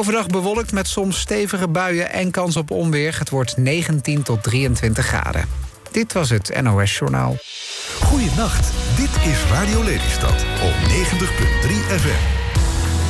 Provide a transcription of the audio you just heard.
Overdag bewolkt met soms stevige buien en kans op onweer. Het wordt 19 tot 23 graden. Dit was het NOS Journaal. Goeienacht, dit is Radio Lelystad op 90.3 FM.